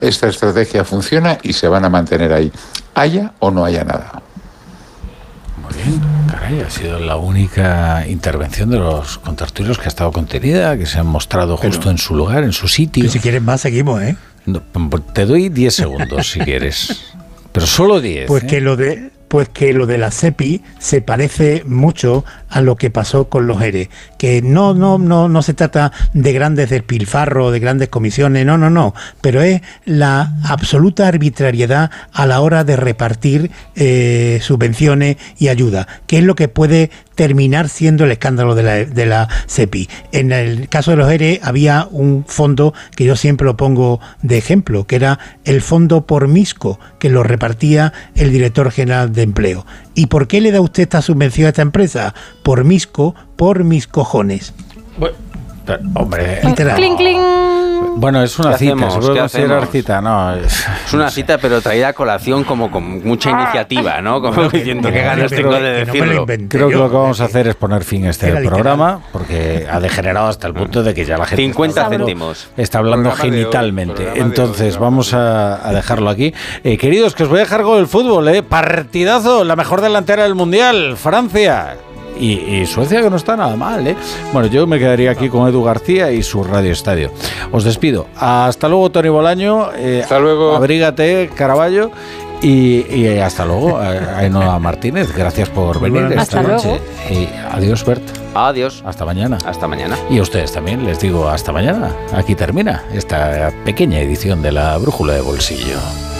Esta estrategia funciona y se van a mantener ahí, haya o no haya nada. Muy bien, caray, ha sido la única intervención de los contertulios que ha estado contenida, que se han mostrado justo en su lugar, en su sitio. Si quieres más, seguimos, ¿eh? No, te doy 10 segundos si quieres, pero solo 10. Pues que lo de la SEPI se parece mucho a lo que pasó con los ERE, que no se trata de grandes despilfarros, de grandes comisiones, no, pero es la absoluta arbitrariedad a la hora de repartir subvenciones y ayuda, que es lo que puede terminar siendo el escándalo de la SEPI. En el caso de los ERE había un fondo que yo siempre lo pongo de ejemplo, que era el fondo por Misco, que lo repartía el director general de Empleo. ¿Y por qué le da usted esta subvención a esta empresa? Por Misco, por mis cojones. Bueno, pero, hombre, literal. Cling, cling. Bueno, es una cita, se puede considerar cita, no. Es una cita, pero traída a colación como con mucha iniciativa, ¿no? Como diciendo que ganas tengo de decirlo. Creo que lo que vamos a hacer es poner fin a este programa, porque ha degenerado hasta el punto de que ya la gente 50 céntimos. Está hablando genitalmente. Entonces vamos a dejarlo aquí. Queridos, que os voy a dejar con el fútbol, partidazo, la mejor delantera del Mundial, Francia. Y Suecia, que no está nada mal, ¿eh? Bueno, yo me quedaría aquí con Edu García y su Radio Estadio. Os despido. Hasta luego, Tony Bolaño. Hasta luego. Abrígate, Caraballo. Y hasta luego, Ainhoa Martínez. Gracias por venir esta noche. Y adiós, Bert. Adiós. Hasta mañana. Hasta mañana. Y a ustedes también les digo hasta mañana. Aquí termina esta pequeña edición de La Brújula de Bolsillo.